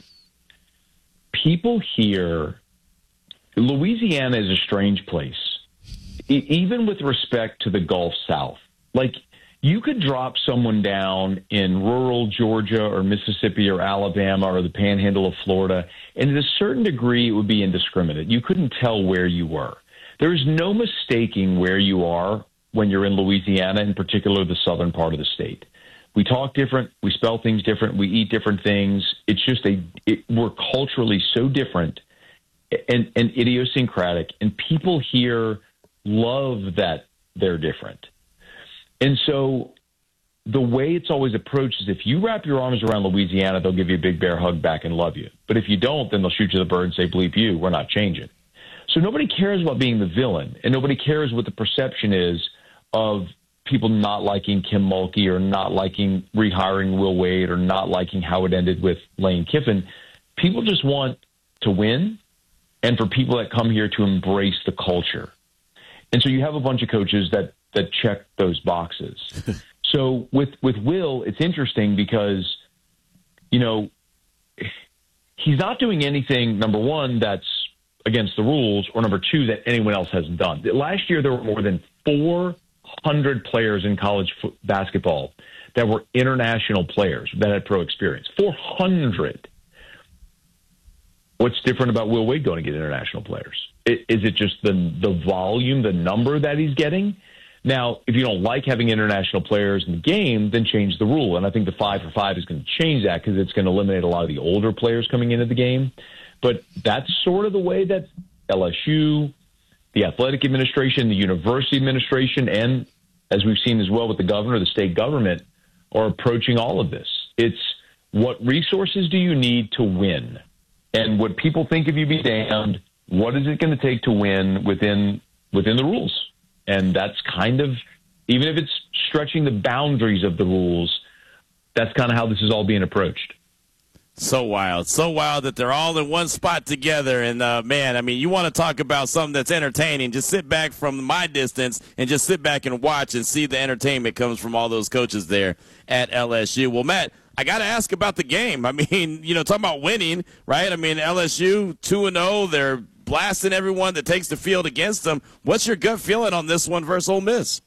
people here, Louisiana is a strange place, e- even with respect to the Gulf South. Like, you could drop someone down in rural Georgia or Mississippi or Alabama or the panhandle of Florida, and to a certain degree, it would be indiscriminate. You couldn't tell where you were. There is no mistaking where you are when you're in Louisiana, in particular the southern part of the state. We talk different. We spell things different. We eat different things. It's just a it, we're culturally so different and, and idiosyncratic, and people here love that they're different. And so the way it's always approached is if you wrap your arms around Louisiana, they'll give you a big bear hug back and love you. But if you don't, then they'll shoot you the bird and say, bleep you, we're not changing. So nobody cares about being the villain, and nobody cares what the perception is of people not liking Kim Mulkey or not liking rehiring Will Wade or not liking how it ended with Lane Kiffin. People just want to win and for people that come here to embrace the culture. And so you have a bunch of coaches that that check those boxes. So with, with Will, it's interesting because, you know, he's not doing anything, number one, that's against the rules, or number two, that anyone else hasn't done. Last year, there were more than four hundred players in college f- basketball that were international players that had pro experience. four hundred. What's different about Will Wade going to get international players? Is it just the the volume, the number that he's getting? Now, if you don't like having international players in the game, then change the rule. And I think the five for five is going to change that because it's going to eliminate a lot of the older players coming into the game. But that's sort of the way that L S U, the athletic administration, the university administration, and as we've seen as well with the governor, the state government, are approaching all of this. It's what resources do you need to win? And what people think of you be damned, what is it going to take to win within within the rules? And that's kind of, even if it's stretching the boundaries of the rules, that's kind of how this is all being approached. So wild. So wild that they're all in one spot together. And, uh, man, I mean, you want to talk about something that's entertaining. Just sit back from my distance and just sit back and watch and see the entertainment comes from all those coaches there at L S U. Well, Matt, I got to ask about the game. I mean, you know, talking about winning, right? I mean, L S U two and oh, they're blasting everyone that takes the field against them. What's your gut feeling on this one versus Ole Miss?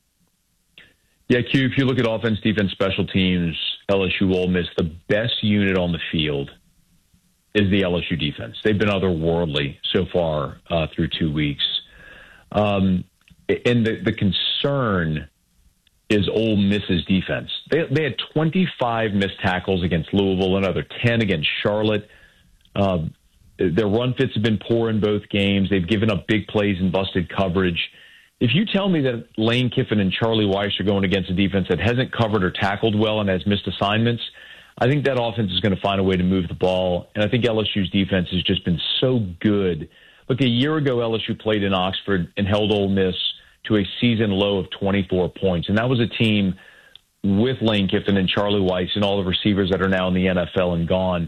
Yeah, Q, if you look at offense, defense, special teams, L S U, Ole Miss, the best unit on the field is the L S U defense. They've been otherworldly so far uh, through two weeks. Um, and the, the concern is Ole Miss's defense. They, they had twenty-five missed tackles against Louisville, another ten against Charlotte. Uh, their run fits have been poor in both games. They've given up big plays and busted coverage. If you tell me that Lane Kiffin and Charlie Weiss are going against a defense that hasn't covered or tackled well and has missed assignments, I think that offense is going to find a way to move the ball. And I think L S U's defense has just been so good. Look, a year ago, L S U played in Oxford and held Ole Miss to a season low of twenty-four points. And that was a team with Lane Kiffin and Charlie Weiss and all the receivers that are now in the N F L and gone.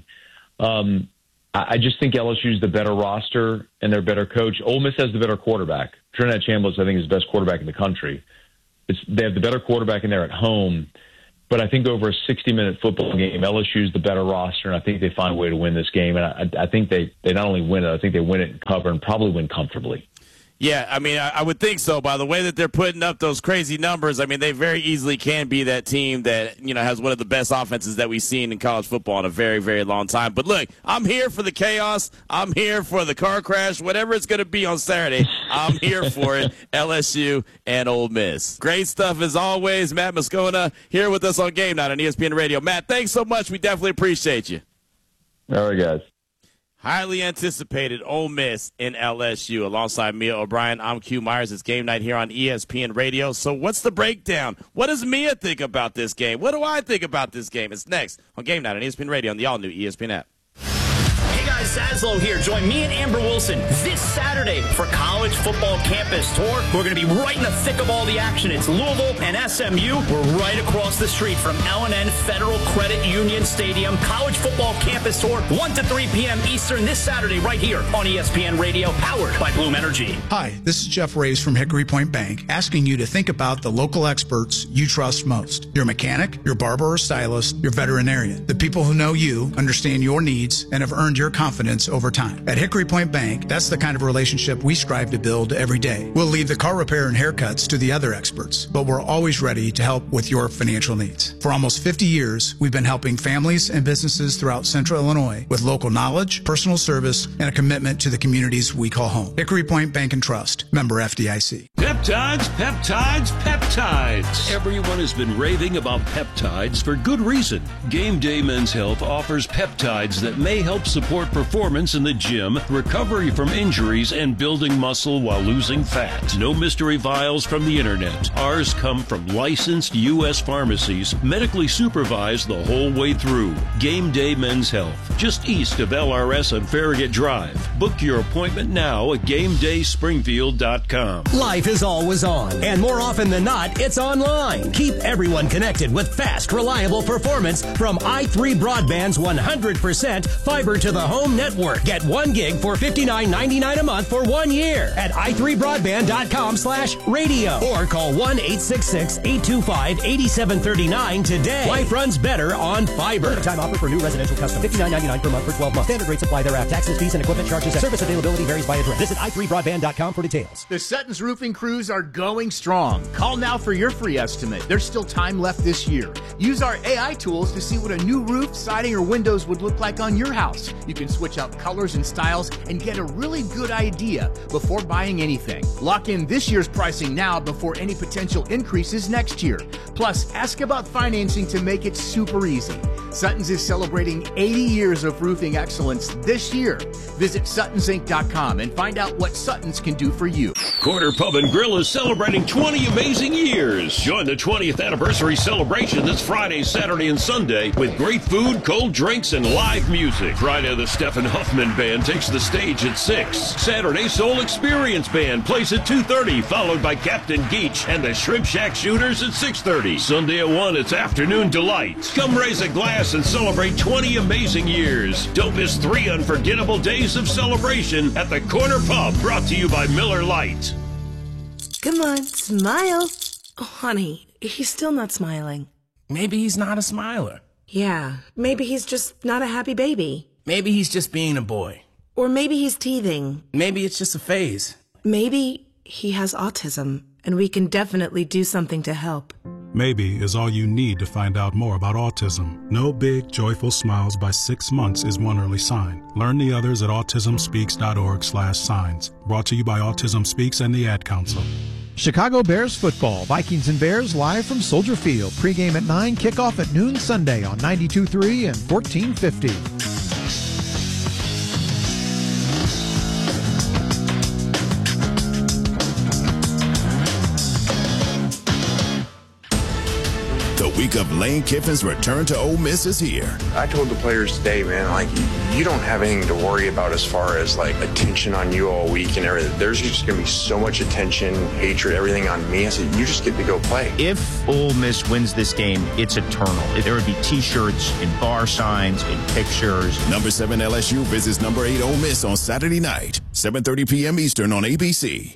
Um, I just think L S U is the better roster and their better coach. Ole Miss has the better quarterback. Trinidad Chambliss, I think, is the best quarterback in the country. It's, they have the better quarterback in there at home. But I think over a sixty-minute football game, L S U is the better roster, and I think they find a way to win this game. And I, I think they, they not only win it, I think they win it and cover and probably win comfortably. Yeah, I mean, I, I would think so. By the way that they're putting up those crazy numbers, I mean, they very easily can be that team that, you know, has one of the best offenses that we've seen in college football in a very, very long time. But look, I'm here for the chaos. I'm here for the car crash. Whatever it's going to be on Saturday, I'm here for it. L S U and Ole Miss. Great stuff as always. Matt Moscona here with us on Game Night on E S P N Radio. Matt, thanks so much. We definitely appreciate you. All right, guys. Highly anticipated Ole Miss in L S U. Alongside Mia O'Brien, I'm Q Myers. It's Game Night here on E S P N Radio. So what's the breakdown? What does Mia think about this game? What do I think about this game? It's next on Game Night on E S P N Radio on the all-new E S P N app. Hey guys, Zaslow here. Join me and Amber Wilson this Saturday for College Football Campus Tour. We're going to be right in the thick of all the action. It's Louisville and S M U. We're right across the street from L and N Federal Credit Union Stadium. College Football Campus Tour, one to three p.m. Eastern this Saturday right here on E S P N Radio, powered by Bloom Energy. Hi, this is Jeff Rays from Hickory Point Bank, asking you to think about the local experts you trust most. Your mechanic, your barber or stylist, your veterinarian. The people who know you, understand your needs, and have earned your confidence over time. At Hickory Point Bank, that's the kind of relationship we strive to build every day. We'll leave the car repair and haircuts to the other experts, but we're always ready to help with your financial needs. For almost fifty years, we've been helping families and businesses throughout Central Illinois with local knowledge, personal service, and a commitment to the communities we call home. Hickory Point Bank and Trust, member F D I C. Peptides, peptides, peptides. Everyone has been raving about peptides for good reason. Game Day Men's Health offers peptides that may help support performance in the gym, recovery from injuries, and building muscle while losing fat. No mystery vials from the internet. Ours come from licensed U S pharmacies, medically supervised the whole way through. Game Day Men's Health, just east of L R S on Farragut Drive. Book your appointment now at game day springfield dot com. Life is always on, and more often than not, it's online. Keep everyone connected with fast, reliable performance from i three Broadband's one hundred percent fiber to the home network. Get one gig for fifty-nine ninety-nine a month for one year at i three broadband dot com slash radio or call one eight six six, eight two five, eight seven three nine today. Life runs better on fiber. Limited time offer for new residential customers. fifty-nine ninety-nine per month for twelve months. Standard rates apply thereafter. Taxes, fees, and equipment charges. Service availability varies by address. Visit i three broadband dot com for details. The Sutton's Roofing crews are going strong. Call now for your free estimate. There's still time left this year. Use our A I tools to see what a new roof, siding, or windows would look like on your house. You can switch out colors and styles and get a really good idea before buying anything. Lock in this year's pricing now before any potential increases next year. Plus, ask about financing to make it super easy. Sutton's is celebrating eighty years of roofing excellence this year. Visit suttons inc dot com and find out what Sutton's can do for you. Corner Pub and Grill is celebrating twenty amazing years. Join the twentieth anniversary celebration this Friday, Saturday, and Sunday with great food, cold drinks, and live music. Friday, the Stephen Huffman Band takes the stage at six. Saturday, Soul Experience Band plays at two thirty, followed by Captain Geach and the Shrimp Shack Shooters at six thirty. Sunday at one, it's Afternoon Delight. Come raise a glass and celebrate twenty amazing years. Don't miss three unforgettable days of celebration at the Corner Pub, brought to you by Miller Lite. Come on, smile. Oh, honey, he's still not smiling. Maybe he's not a smiler. Yeah, maybe he's just not a happy baby. Maybe he's just being a boy. Or maybe he's teething. Maybe it's just a phase. Maybe he has autism, and we can definitely do something to help. Maybe is all you need to find out more about autism. No big, joyful smiles by six months is one early sign. Learn the others at autism speaks dot org slash signs. Brought to you by Autism Speaks and the Ad Council. Chicago Bears football. Vikings and Bears live from Soldier Field. Pregame at nine, kickoff at noon Sunday on ninety-two point three and fourteen fifty. week of Lane Kiffin's return to Ole Miss is here. I told the players today, man, like, you don't have anything to worry about as far as, like, attention on you all week and everything. There's just going to be so much attention, hatred, everything on me. I said, you just get to go play. If Ole Miss wins this game, it's eternal. There would be T-shirts and bar signs and pictures. Number seven L S U visits number eight Ole Miss on Saturday night, seven thirty p.m. Eastern on A B C.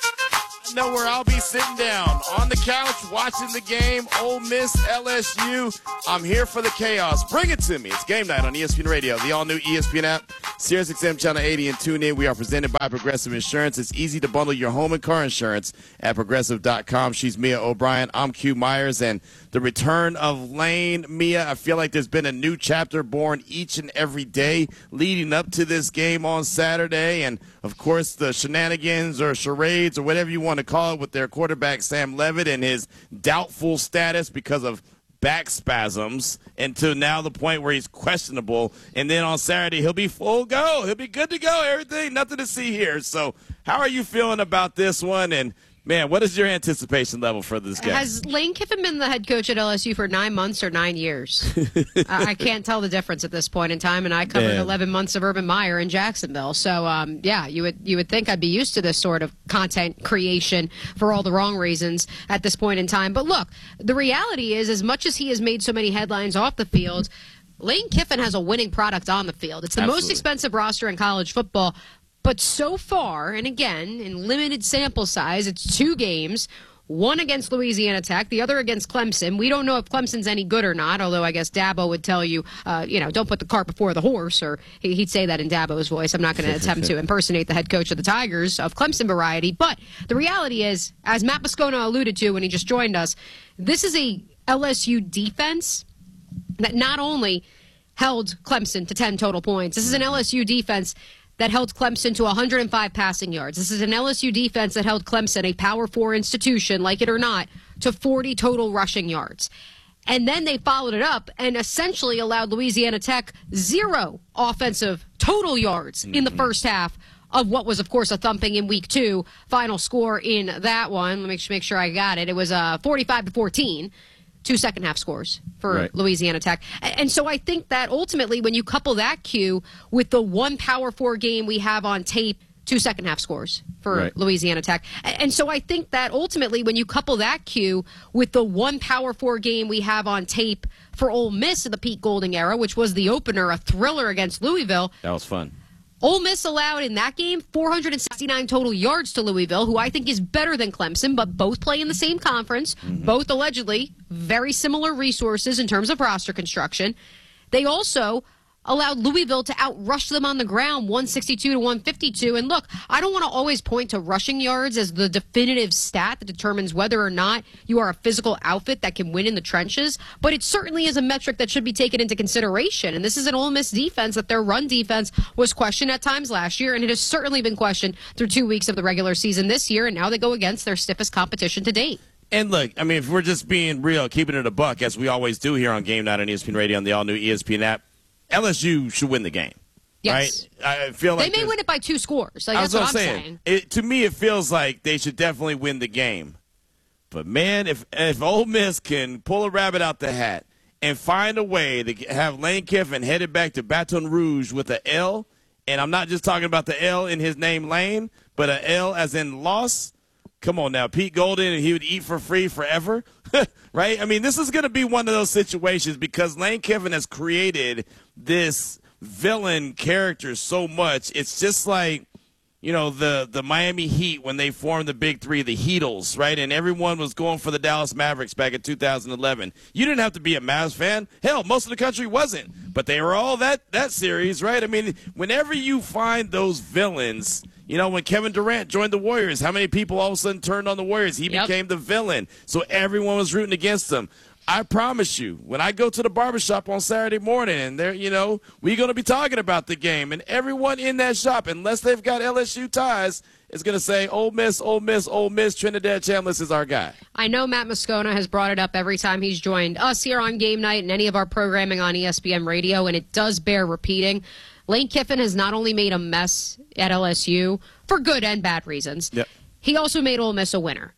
I know where I'll be sitting down on the couch watching the game. Ole Miss, L S U. I'm here for the chaos. Bring it to me. It's game night on E S P N Radio, the all-new E S P N app, Sirius X M Channel eighty, and tune in. We are presented by Progressive Insurance. It's easy to bundle your home and car insurance at progressive dot com. She's Mia O'Brien. I'm Q Myers, and the return of Lane. Mia, I feel like there's been a new chapter born each and every day leading up to this game on Saturday. And, of course, the shenanigans or charades or whatever you want to call it with their quarterback Sam Levitt and his doubtful status because of back spasms, until now the point where he's questionable. And then on Saturday, he'll be full go. He'll be good to go. Everything, nothing to see here. So how are you feeling about this one? And, man, what is your anticipation level for this game? Has Lane Kiffin been the head coach at L S U for nine months or nine years? I can't tell the difference at this point in time, and I covered Man. eleven months of Urban Meyer in Jacksonville. So, um, yeah, you would you would think I'd be used to this sort of content creation for all the wrong reasons at this point in time. But, look, the reality is, as much as he has made so many headlines off the field, Lane Kiffin has a winning product on the field. It's the Absolutely. most expensive roster in college football. But so far, and again, in limited sample size, it's two games, one against Louisiana Tech, the other against Clemson. We don't know if Clemson's any good or not, although I guess Dabo would tell you, uh, you know, don't put the cart before the horse, or he'd say that in Dabo's voice. I'm not going to attempt to impersonate the head coach of the Tigers of Clemson variety. But the reality is, as Matt Moscona alluded to when he just joined us, this is a L S U defense that not only held Clemson to ten total points, this is an L S U defense that held Clemson to one hundred five passing yards. This is an L S U defense that held Clemson, a Power Four institution, like it or not, to forty total rushing yards. And then they followed it up and essentially allowed Louisiana Tech zero offensive total yards mm-hmm. in the first half of what was, of course, a thumping in week two. Final score in that one, let me make sure I got it. It was uh, forty-five to fourteen. Two second half scores for right. Louisiana Tech. And so I think that ultimately when you couple that cue with the one Power Four game we have on tape, two second half scores for right. Louisiana Tech. And so I think that ultimately when you couple that cue with the one Power Four game we have on tape for Ole Miss in the Pete Golding era, which was the opener, a thriller against Louisville. That was fun. Ole Miss allowed in that game four hundred sixty-nine total yards to Louisville, who I think is better than Clemson, but both play in the same conference, mm-hmm. both allegedly very similar resources in terms of roster construction. They also allowed Louisville to outrush them on the ground, one sixty-two to one fifty-two. And look, I don't want to always point to rushing yards as the definitive stat that determines whether or not you are a physical outfit that can win in the trenches, but it certainly is a metric that should be taken into consideration. And this is an Ole Miss defense that their run defense was questioned at times last year, and it has certainly been questioned through two weeks of the regular season this year, and now they go against their stiffest competition to date. And look, I mean, if we're just being real, keeping it a buck, as we always do here on Game Night on E S P N Radio on the all-new E S P N app, L S U should win the game. Yes. Right? I feel like they may win it by two scores. Like, that's what I'm I'm saying. saying. It, to me, it feels like they should definitely win the game. But, man, if, if Ole Miss can pull a rabbit out the hat and find a way to have Lane Kiffin headed back to Baton Rouge with an L, and I'm not just talking about the L in his name, Lane, but an L as in loss. Come on now, Pete Golding, and he would eat for free forever, right? I mean, this is going to be one of those situations because Lane Kiffin has created this villain character so much. It's just like, you know, the, the Miami Heat when they formed the Big Three, the Heatles, right? And everyone was going for the Dallas Mavericks back in two thousand eleven. You didn't have to be a Mavs fan. Hell, most of the country wasn't. But they were all that, that series, right? I mean, whenever you find those villains – you know, when Kevin Durant joined the Warriors, how many people all of a sudden turned on the Warriors? He yep. became the villain. So everyone was rooting against him. I promise you, when I go to the barbershop on Saturday morning and they're, you know, we're going to be talking about the game, and everyone in that shop, unless they've got L S U ties, is going to say, Ole Miss, Ole Miss, Ole Miss, Trinidad Chambliss is our guy. I know Matt Moscona has brought it up every time he's joined us here on Game Night and any of our programming on E S P N Radio, and it does bear repeating. Lane Kiffin has not only made a mess at L S U for good and bad reasons. Yep. He also made Ole Miss a winner.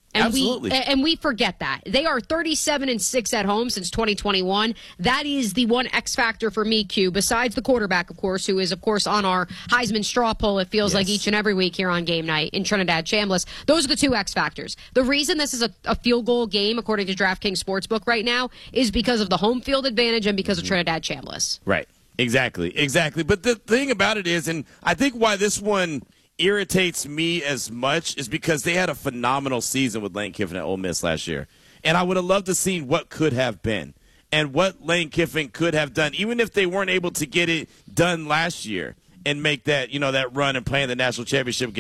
And Absolutely. we and we forget that. They are thirty-seven and six at home since twenty twenty-one. That is the one X factor for me, Q, besides the quarterback, of course, who is, of course, on our Heisman straw poll, it feels Yes. like each and every week here on Game Night in Trinidad Chambliss. Those are the two X factors. The reason this is a, a field goal game, according to DraftKings Sportsbook right now, is because of the home field advantage and because of Trinidad Chambliss. Right. Exactly. Exactly. But the thing about it is, and I think why this one irritates me as much is because they had a phenomenal season with Lane Kiffin at Ole Miss last year. And I would have loved to see what could have been and what Lane Kiffin could have done, even if they weren't able to get it done last year and make that, you know, that run and play in the national championship game.